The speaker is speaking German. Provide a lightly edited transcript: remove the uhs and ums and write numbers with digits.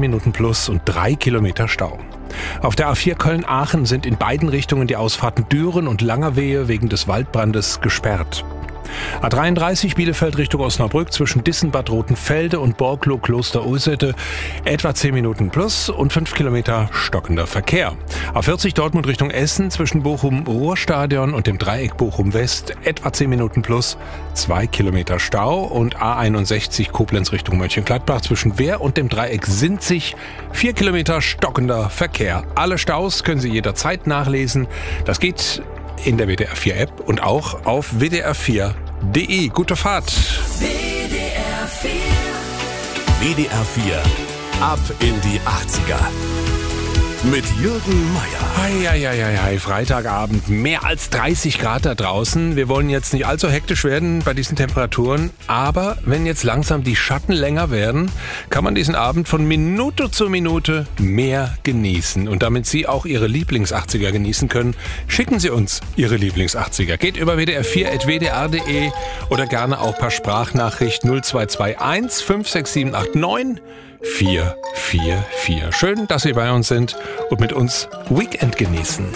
Minuten plus und 3 Kilometer Stau. Auf der A4 Köln-Aachen sind in beiden Richtungen die Ausfahrten Düren und Langerwehe wegen des Waldbrandes gesperrt. A33 Bielefeld Richtung Osnabrück zwischen Dissen-Bad Rotenfelde und Borklow-Kloster-Ursete etwa 10 Minuten plus und 5 Kilometer stockender Verkehr. A40 Dortmund Richtung Essen zwischen Bochum-Ruhrstadion und dem Dreieck Bochum-West etwa 10 Minuten plus 2 Kilometer Stau und A61 Koblenz Richtung Mönchengladbach zwischen Wehr und dem Dreieck Sinzig 4 Kilometer stockender Verkehr. Alle Staus können Sie jederzeit nachlesen. Das geht in der WDR4-App und auch auf wdr4.de. Gute Fahrt! WDR4 ab in die 80er. Mit Jürgen Meier. Hi, Freitagabend, mehr als 30 Grad da draußen. Wir wollen jetzt nicht allzu hektisch werden bei diesen Temperaturen, aber wenn jetzt langsam die Schatten länger werden, kann man diesen Abend von Minute zu Minute mehr genießen. Und damit Sie auch Ihre Lieblings-80er genießen können, schicken Sie uns Ihre Lieblings-80er. Geht über wdr4.wdr.de oder gerne auch per Sprachnachricht 0221 56789 444. Schön, dass Sie bei uns sind und mit uns Weekend genießen.